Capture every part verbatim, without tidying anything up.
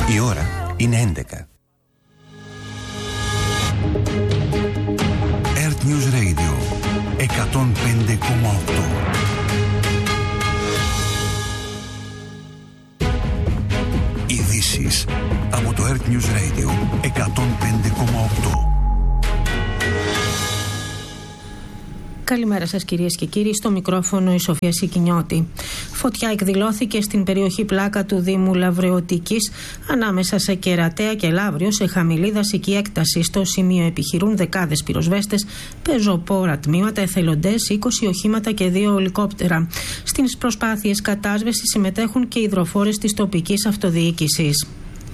Η ώρα είναι έντεκα. Earth News Radio εκατόν πέντε κόμμα οκτώ. Ειδήσεις από το Earth News Radio εκατόν πέντε κόμμα οκτώ. Καλημέρα σας κυρίες και κύριοι, στο μικρόφωνο η Σοφία Σικινιώτη. Φωτιά εκδηλώθηκε στην περιοχή Πλάκα του Δήμου Λαβρεωτικής ανάμεσα σε Κερατέα και Λαύριο σε χαμηλή δασική έκταση. Στο σημείο επιχειρούν δεκάδες πυροσβέστες, πεζοπόρα τμήματα, εθελοντές, είκοσι οχήματα και δύο ελικόπτερα. Στις προσπάθειες κατάσβεσης συμμετέχουν και υδροφόρες της τοπικής αυτοδιοίκησης.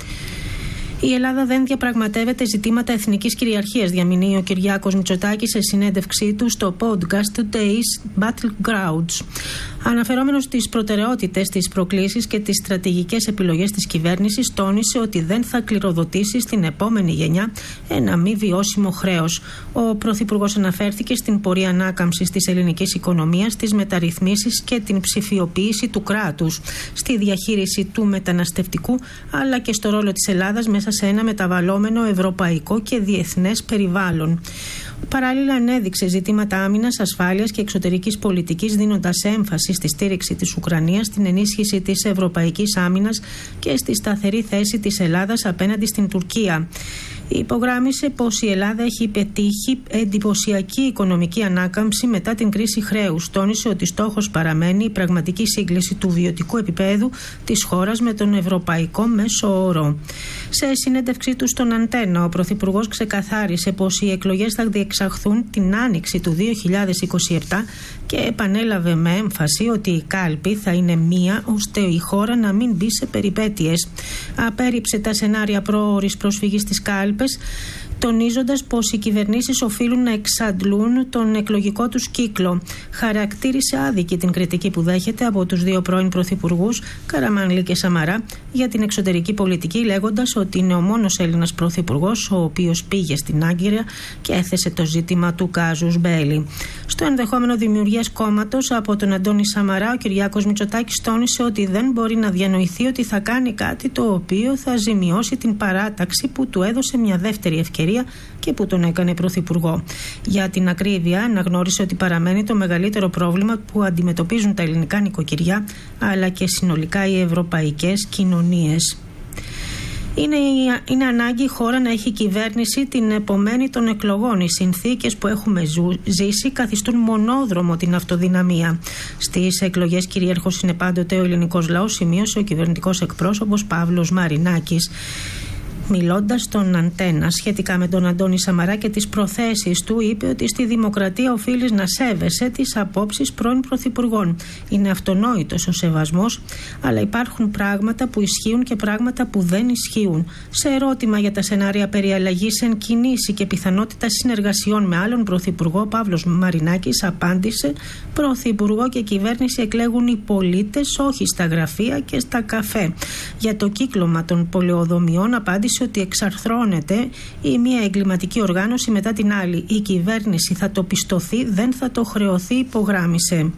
Η Ελλάδα δεν διαπραγματεύεται ζητήματα εθνικής κυριαρχίας, διαμηνύει ο Κυριάκος Μητσοτάκης σε συνέντευξή του στο podcast Today's Battlegrounds. Αναφερόμενος στις προτεραιότητες, τις προκλήσεις και τις στρατηγικές επιλογές της κυβέρνησης, τόνισε ότι δεν θα κληροδοτήσει στην επόμενη γενιά ένα μη βιώσιμο χρέος. Ο Πρωθυπουργός αναφέρθηκε στην πορεία ανάκαμψης της ελληνικής οικονομίας, τις μεταρρυθμίσεις και την ψηφιοποίηση του κράτους, στη διαχείριση του μεταναστευτικού αλλά και στο ρόλο της Ελλάδας μέσα σε ένα μεταβαλλόμενο ευρωπαϊκό και διεθνές περιβάλλον. Παράλληλα, ανέδειξε ζητήματα άμυνας, ασφάλειας και εξωτερικής πολιτικής, δίνοντας έμφαση στη στήριξη της Ουκρανίας, στην ενίσχυση της ευρωπαϊκής άμυνας και στη σταθερή θέση της Ελλάδας απέναντι στην Τουρκία. Υπογράμμισε πως η Ελλάδα έχει πετύχει εντυπωσιακή οικονομική ανάκαμψη μετά την κρίση χρέους. Τόνισε ότι στόχος παραμένει η πραγματική σύγκληση του βιωτικού επίπεδου της χώρας με τον ευρωπαϊκό μέσο όρο. Σε συνέντευξή του στον Αντένα, ο Πρωθυπουργός ξεκαθάρισε πως οι εκλογές θα διεξαχθούν την άνοιξη του δύο χιλιάδες είκοσι επτά και επανέλαβε με έμφαση ότι η κάλπη θα είναι μία ώστε η χώρα να μην μπει σε περιπέτειες. Απέρριψε τα σενάρια πρόωρης προσφυγής της κάλπης, τονίζοντας πως οι κυβερνήσεις οφείλουν να εξαντλούν τον εκλογικό τους κύκλο. Χαρακτήρισε άδικη την κριτική που δέχεται από τους δύο πρώην πρωθυπουργούς, Καραμανλή και Σαμαρά, για την εξωτερική πολιτική, λέγοντας ότι είναι ο μόνος Έλληνας πρωθυπουργός ο οποίος πήγε στην Άγκυρα και έθεσε το ζήτημα του κάζους μπέλι. Στο ενδεχόμενο δημιουργίας κόμματος από τον Αντώνη Σαμαρά, ο Κυριάκος Μητσοτάκης τόνισε ότι δεν μπορεί να διανοηθεί ότι θα κάνει κάτι το οποίο θα ζημιώσει την παράταξη που του έδωσε μια δεύτερη ευκαιρία και που τον έκανε πρωθυπουργό. Για την ακρίβεια, αναγνώρισε ότι παραμένει το μεγαλύτερο πρόβλημα που αντιμετωπίζουν τα ελληνικά νοικοκυριά αλλά και συνολικά οι ευρωπαϊκές κοινωνίες. Είναι, είναι ανάγκη η χώρα να έχει κυβέρνηση την επομένη των εκλογών. Οι συνθήκες που έχουμε ζου, ζήσει καθιστούν μονόδρομο την αυτοδυναμία. Στις εκλογές κυρίαρχος είναι πάντοτε ο ελληνικός λαός, σημείωσε ο κυβερνητικός εκπρόσωπος Παύλος Μαρινάκης. Μιλώντας στον Αντένα σχετικά με τον Αντώνη Σαμαρά και τις προθέσεις του, είπε ότι στη δημοκρατία οφείλεις να σέβεσαι τις απόψεις πρώην πρωθυπουργών. Είναι αυτονόητος ο σεβασμός, αλλά υπάρχουν πράγματα που ισχύουν και πράγματα που δεν ισχύουν. Σε ερώτημα για τα σενάρια περί αλλαγής εν κινήσει και πιθανότητα συνεργασιών με άλλον πρωθυπουργό, Παύλος Μαρινάκης απάντησε: Πρωθυπουργό και κυβέρνηση εκλέγουν οι πολίτες, όχι στα γραφεία και στα καφέ. Για το κύκλωμα των πολεοδομιών απάντησε ότι εξαρθρώνεται η μία εγκληματική οργάνωση μετά την άλλη. Η κυβέρνηση θα το πιστωθεί, δεν θα το χρεωθεί, υπογράμμισε.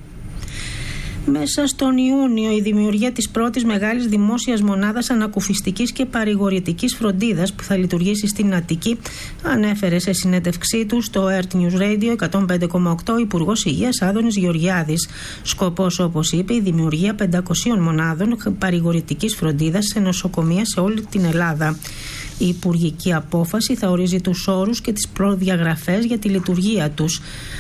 Μέσα στον Ιούνιο, η δημιουργία της πρώτης μεγάλης δημόσιας μονάδας ανακουφιστικής και παρηγορητικής φροντίδας που θα λειτουργήσει στην Αττική, ανέφερε σε συνέντευξή του στο Earth News Radio εκατόν πέντε κόμμα οκτώ ο Υπουργός Υγείας Άδωνης Γεωργιάδης. Σκοπός, όπως είπε, η δημιουργία πεντακοσίων μονάδων παρηγορητικής φροντίδας σε νοσοκομεία σε όλη την Ελλάδα. Η υπουργική απόφαση θα ορίζει τους όρους και τις προδιαγραφές για τη λειτουργία τους.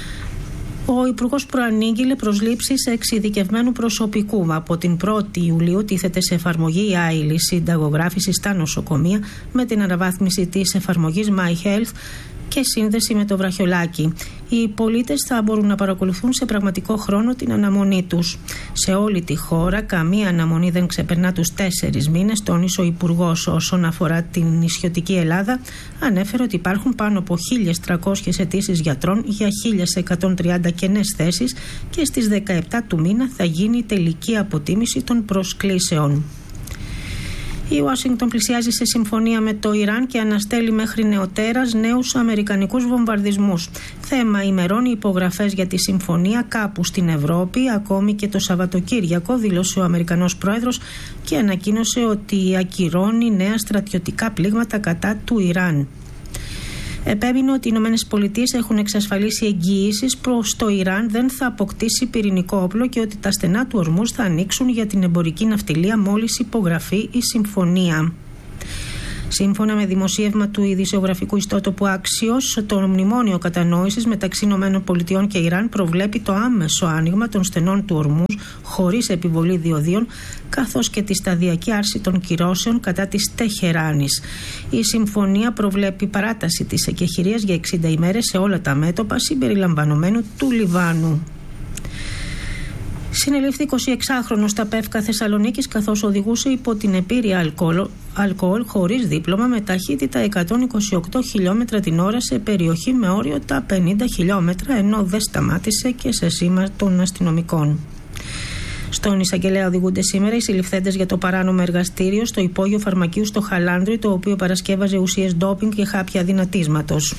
Ο Υπουργός προανήγγειλε προσλήψεις εξειδικευμένου προσωπικού. Από την πρώτη Ιουλίου τίθεται σε εφαρμογή η άειλη συνταγογράφηση στα νοσοκομεία με την αναβάθμιση της εφαρμογής My Health και σύνδεση με το βραχιολάκι. Οι πολίτες θα μπορούν να παρακολουθούν σε πραγματικό χρόνο την αναμονή τους. Σε όλη τη χώρα καμία αναμονή δεν ξεπερνά τους τέσσερις μήνες, τόνισε ο Υπουργός. Όσον αφορά την νησιωτική Ελλάδα, ανέφερε ότι υπάρχουν πάνω από χίλιες τριακόσιες αιτήσεις γιατρών για χίλιες εκατόν τριάντα κενές θέσεις και στις δεκαεπτά του μήνα θα γίνει η τελική αποτίμηση των προσκλήσεων. Η Ουάσιγκτον πλησιάζει σε συμφωνία με το Ιράν και αναστέλει μέχρι νεοτέρας νέους αμερικανικούς βομβαρδισμούς. Θέμα ημερών οι υπογραφές για τη συμφωνία κάπου στην Ευρώπη, ακόμη και το Σαββατοκύριακο, δήλωσε ο Αμερικανός πρόεδρος και ανακοίνωσε ότι ακυρώνει νέα στρατιωτικά πλήγματα κατά του Ιράν. Επέμεινε ότι οι Ηνωμένες Πολιτείες έχουν εξασφαλίσει εγγυήσεις προς το Ιράν δεν θα αποκτήσει πυρηνικό όπλο και ότι τα στενά του Ορμούζ θα ανοίξουν για την εμπορική ναυτιλία μόλις υπογραφεί η συμφωνία. Σύμφωνα με δημοσίευμα του ειδησιογραφικού ιστότοπου Axios, το μνημόνιο κατανόησης μεταξύ ΗΠΑ και Ιράν προβλέπει το άμεσο άνοιγμα των στενών του Ορμούζ χωρίς επιβολή διοδίων, καθώς και τη σταδιακή άρση των κυρώσεων κατά της Τεχεράνης. Η συμφωνία προβλέπει παράταση της εκεχηρίας για εξήντα ημέρες σε όλα τα μέτωπα συμπεριλαμβανομένου του Λιβάνου. Συνελήφθη εικοσιεξάχρονος στα Πεύκα Θεσσαλονίκης καθώς οδηγούσε υπό την επήρεια αλκοόλ, αλκοόλ χωρίς δίπλωμα με ταχύτητα εκατόν είκοσι οκτώ χιλιόμετρα την ώρα σε περιοχή με όριο τα πενήντα χιλιόμετρα, ενώ δεν σταμάτησε και σε σήμα των αστυνομικών. Στον εισαγγελέα οδηγούνται σήμερα οι συλληφθέντες για το παράνομο εργαστήριο στο υπόγειο φαρμακείου στο Χαλάνδρι, το οποίο παρασκεύαζε ουσίες ντόπινγκ και χάπια δυνατίσματος.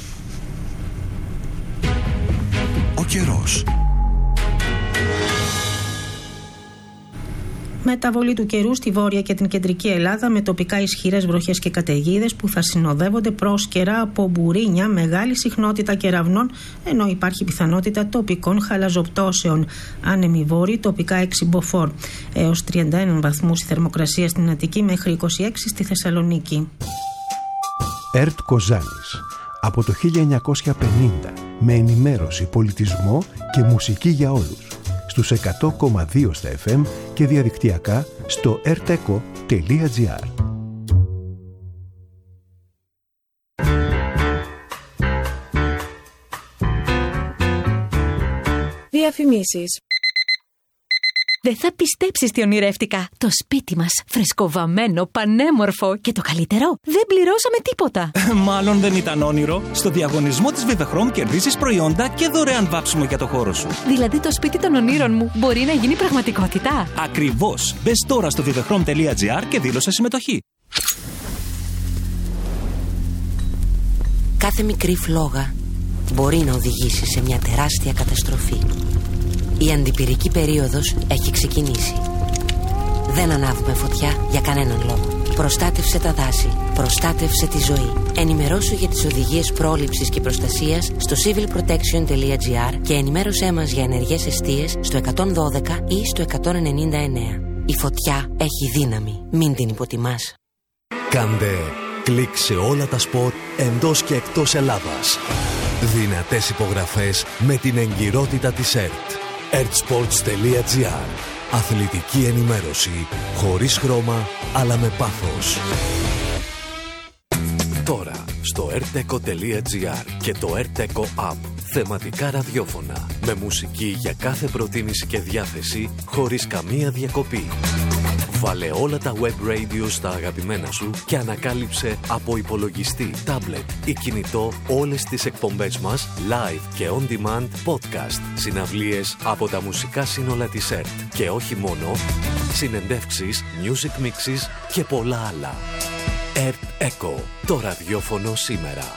Ο καιρός. Μεταβολή του καιρού στη βόρεια και την κεντρική Ελλάδα με τοπικά ισχυρές βροχές και καταιγίδες που θα συνοδεύονται πρόσκαιρα από μπουρίνια, μεγάλη συχνότητα κεραυνών, ενώ υπάρχει πιθανότητα τοπικών χαλαζοπτώσεων. Άνεμοι βόρειοι, τοπικά έξι μποφόρ. Έως τριάντα ένα βαθμούς η θερμοκρασία στην Αττική μέχρι είκοσι έξι στη Θεσσαλονίκη. ΕΡΤ Κοζάνης. Από το χίλια εννιακόσια πενήντα με ενημέρωση, πολιτισμό και μουσική για όλους. Στους εκατό κόμμα δύο στα εφ εμ και διαδικτυακά στο ερτεκο τελεία τζι άρ. Διαφημίσεις. Δεν θα πιστέψεις τι ονειρεύτηκα. Το σπίτι μας, φρεσκοβαμμένο, πανέμορφο και το καλύτερο, δεν πληρώσαμε τίποτα. Μάλλον δεν ήταν όνειρο. Στο διαγωνισμό της Vivechrome κερδίζεις προϊόντα και δωρεάν βάψιμο για το χώρο σου. Δηλαδή το σπίτι των ονείρων μου μπορεί να γίνει πραγματικότητα. Ακριβώς. Μπες τώρα στο vivechrome τελεία τζι άρ και δήλωσε συμμετοχή. Κάθε μικρή φλόγα μπορεί να οδηγήσει σε μια τεράστια καταστροφή. Η αντιπυρική περίοδος έχει ξεκινήσει. Δεν ανάβουμε φωτιά για κανέναν λόγο. Προστάτευσε τα δάση. Προστάτευσε τη ζωή. Ενημερώσου για τις οδηγίες πρόληψης και προστασίας στο civil protection τελεία τζι άρ και ενημέρωσέ μας για ενεργές εστίες στο εκατόν δώδεκα ή στο εκατόν ενενήντα εννέα. Η φωτιά έχει δύναμη. Μην την υποτιμάς. Κάντε κλικ σε όλα τα σπορ εντός και εκτός Ελλάδας. Δυνατές υπογραφές με την εγκυρότητα της ΕΡΤ. ερτ-σπορτς τελεία τζι άρ. Αθλητική ενημέρωση χωρίς χρώμα αλλά με πάθος. Τώρα στο ερτεκο τελεία τζι άρ και το ερτεκο App. Θεματικά ραδιόφωνα με μουσική για κάθε προτίμηση και διάθεση χωρίς καμία διακοπή. Βάλε όλα τα web radio στα αγαπημένα σου και ανακάλυψε από υπολογιστή, τάμπλετ ή κινητό όλες τις εκπομπές μας live και on demand podcast, συναυλίες από τα μουσικά σύνολα της ΕΡΤ και όχι μόνο, συνεντεύξεις, music mixes και πολλά άλλα. ΕΡΤ Echo, το ραδιόφωνο σήμερα.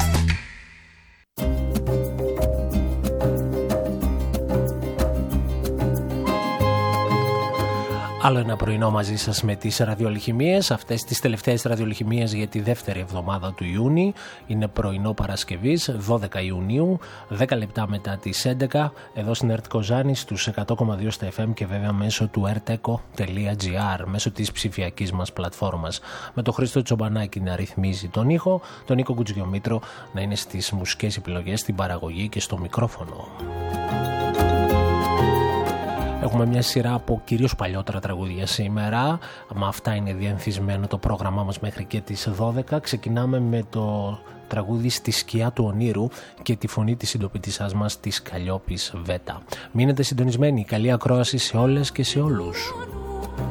Άλλο ένα πρωινό μαζί σας με τις ραδιολιχημίες, αυτές τις τελευταίες ραδιολιχημίες για τη δεύτερη εβδομάδα του Ιούνιου. Είναι πρωινό Παρασκευής, δώδεκα Ιουνίου, δέκα λεπτά μετά τις έντεκα, εδώ στην ΕΡΤ Κοζάνη, στους εκατό κόμμα δύο στα εφ εμ και βέβαια μέσω του ερτεκο τελεία τζι άρ, μέσω της ψηφιακής μας πλατφόρμας. Με τον Χρήστο Τσομπανάκη να ρυθμίζει τον ήχο, τον Νίκο Κουτζιομήτρο να είναι στις μουσικές επιλογές, στην παραγωγή και στο μικρόφωνο. Έχουμε μια σειρά από κυρίως παλιότερα τραγούδια σήμερα. Με αυτά είναι διενθισμένο το πρόγραμμά μας μέχρι και τις δώδεκα. Ξεκινάμε με το τραγούδι «Στη σκιά του ονείρου» και τη φωνή της συντοπιτισσάς μας της Καλλιόπης Βέτα. Μείνετε συντονισμένοι. Καλή ακρόαση σε όλες και σε όλους.